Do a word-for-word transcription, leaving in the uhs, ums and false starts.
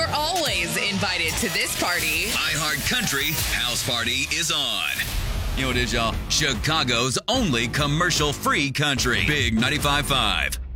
always invited to this party. iHeart Country House Party is on. You know what it is, y'all? Chicago's only commercial-free country. Big ninety-five point five.